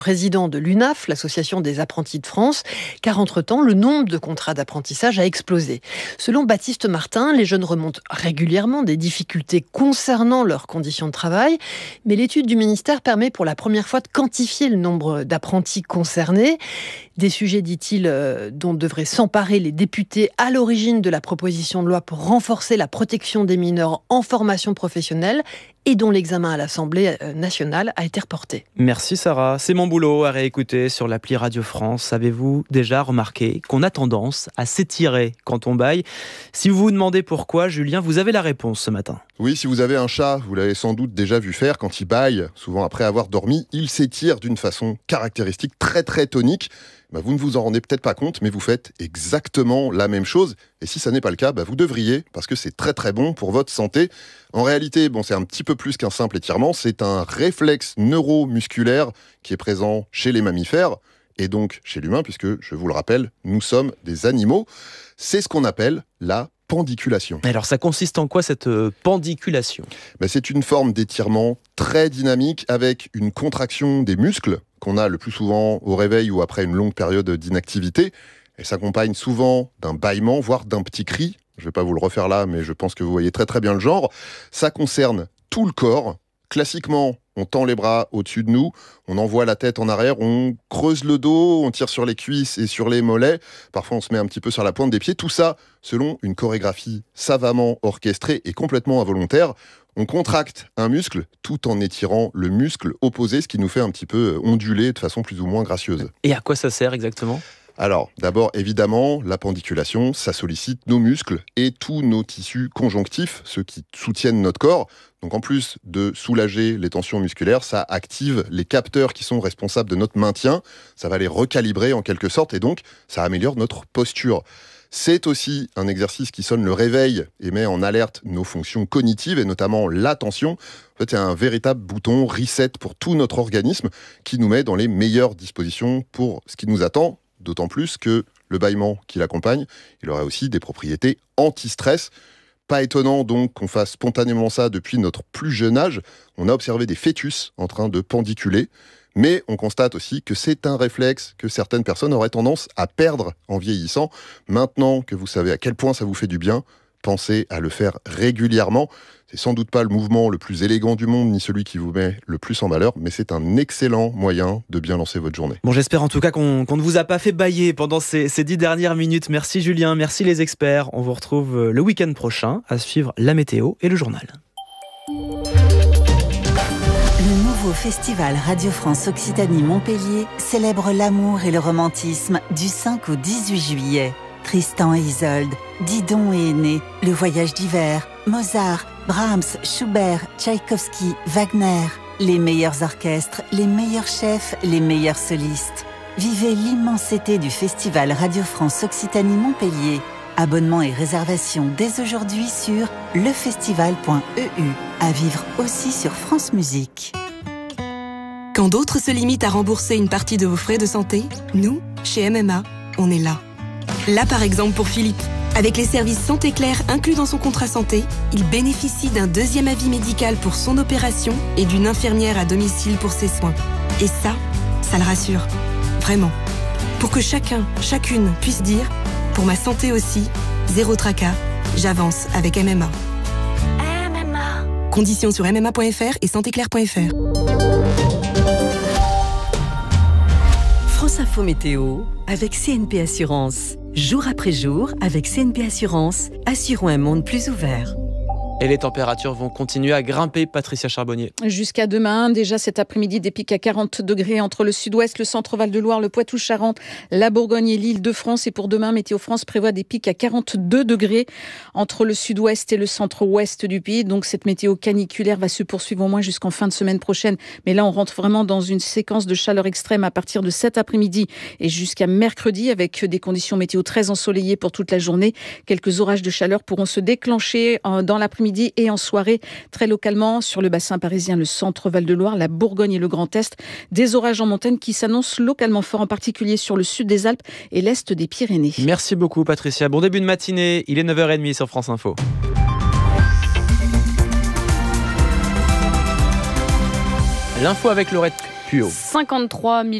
président de l'UNAF, l'association des apprentis de France, car entre-temps, le nombre de contrats d'apprentissage a explosé. Selon Baptiste Martin, les jeunes remontent régulièrement des difficultés concernant leurs conditions de travail, mais l'étude du ministère permet pour la première fois de quantifier le nombre d'apprentis concernés. Des sujets, dit-il, dont devraient s'emparer les députés à l'origine de la proposition de loi pour renforcer la protection des mineurs en formation professionnelle et dont l'examen à l'Assemblée nationale a été reporté. Merci Sarah, c'est mon boulot à réécouter sur l'appli Radio France. Avez-vous déjà remarqué qu'on a tendance à s'étirer quand on bâille ? Si vous vous demandez pourquoi, Julien, vous avez la réponse ce matin. Oui, si vous avez un chat, vous l'avez sans doute déjà vu faire quand il bâille, souvent après avoir dormi, il s'étire d'une façon caractéristique, très très tonique. Vous ne vous en rendez peut-être pas compte, mais vous faites exactement la même chose. Et si ça n'est pas le cas, vous devriez, parce que c'est très très bon pour votre santé. En réalité, c'est un petit peu plus qu'un simple étirement, c'est un réflexe neuromusculaire qui est présent chez les mammifères, et donc chez l'humain, puisque, je vous le rappelle, nous sommes des animaux. C'est ce qu'on appelle la pendiculation. Alors ça consiste en quoi cette pendiculation ? C'est une forme d'étirement très dynamique avec une contraction des muscles qu'on a le plus souvent au réveil ou après une longue période d'inactivité. Elle s'accompagne souvent d'un bâillement, voire d'un petit cri. Je ne vais pas vous le refaire là, mais je pense que vous voyez très très bien le genre. Ça concerne tout le corps. Classiquement, on tend les bras au-dessus de nous, on envoie la tête en arrière, on creuse le dos, on tire sur les cuisses et sur les mollets. Parfois, on se met un petit peu sur la pointe des pieds. Tout ça selon une chorégraphie savamment orchestrée et complètement involontaire. On contracte un muscle tout en étirant le muscle opposé, ce qui nous fait un petit peu onduler de façon plus ou moins gracieuse. Et à quoi ça sert exactement ? Alors, d'abord, évidemment, la pendiculation, ça sollicite nos muscles et tous nos tissus conjonctifs, ceux qui soutiennent notre corps. Donc, en plus de soulager les tensions musculaires, ça active les capteurs qui sont responsables de notre maintien. Ça va les recalibrer en quelque sorte et donc, ça améliore notre posture. C'est aussi un exercice qui sonne le réveil et met en alerte nos fonctions cognitives et notamment l'attention. En fait, c'est un véritable bouton reset pour tout notre organisme qui nous met dans les meilleures dispositions pour ce qui nous attend. D'autant plus que le bâillement qui l'accompagne, il aurait aussi des propriétés anti-stress. Pas étonnant donc qu'on fasse spontanément ça depuis notre plus jeune âge. On a observé des fœtus en train de pendiculer. Mais on constate aussi que c'est un réflexe que certaines personnes auraient tendance à perdre en vieillissant. Maintenant que vous savez à quel point ça vous fait du bien, pensez à le faire régulièrement. C'est sans doute pas le mouvement le plus élégant du monde, ni celui qui vous met le plus en valeur, mais c'est un excellent moyen de bien lancer votre journée. Bon, j'espère en tout cas qu'on ne vous a pas fait bâiller pendant ces 10 dernières minutes. Merci Julien, merci les experts. On vous retrouve le week-end prochain à suivre la météo et le journal. Le nouveau festival Radio France Occitanie-Montpellier célèbre l'amour et le romantisme du 5 au 18 juillet. Tristan et Isolde, Didon et Aîné, Le Voyage d'hiver, Mozart, Brahms, Schubert, Tchaïkovski, Wagner. Les meilleurs orchestres, les meilleurs chefs, les meilleurs solistes. Vivez l'immensité du festival Radio France Occitanie-Montpellier. Abonnements et réservations dès aujourd'hui sur lefestival.eu. À vivre aussi sur France Musique. Quand d'autres se limitent à rembourser une partie de vos frais de santé, nous, chez MMA, on est là. Là par exemple pour Philippe. Avec les services Santé Claire inclus dans son contrat santé, il bénéficie d'un deuxième avis médical pour son opération et d'une infirmière à domicile pour ses soins. Et ça le rassure. Vraiment. Pour que chacun, chacune puisse dire « Pour ma santé aussi, zéro tracas, j'avance avec MMA ». MMA. Conditions sur mma.fr et santéclaire.fr. France Info Météo avec CNP Assurance. Jour après jour, avec CNP Assurance, assurons un monde plus ouvert. Et les températures vont continuer à grimper, Patricia Charbonnier. Jusqu'à demain, déjà cet après-midi, des pics à 40 degrés entre le sud-ouest, le centre Val-de-Loire, le Poitou-Charentes, la Bourgogne et l'Île-de-France. Et pour demain, Météo France prévoit des pics à 42 degrés entre le sud-ouest et le centre-ouest du pays. Donc cette météo caniculaire va se poursuivre au moins jusqu'en fin de semaine prochaine. Mais là, on rentre vraiment dans une séquence de chaleur extrême à partir de cet après-midi et jusqu'à mercredi, avec des conditions météo très ensoleillées pour toute la journée. Quelques orages de chaleur pourront se déclencher dans l'après-midi et en soirée, très localement sur le bassin parisien, le centre Val-de-Loire, la Bourgogne et le Grand Est. Des orages en montagne qui s'annoncent localement forts, en particulier sur le sud des Alpes et l'est des Pyrénées. Merci beaucoup Patricia. Bon début de matinée, il est 9h30 sur France Info. L'info avec Laurette tuyaux. 53 000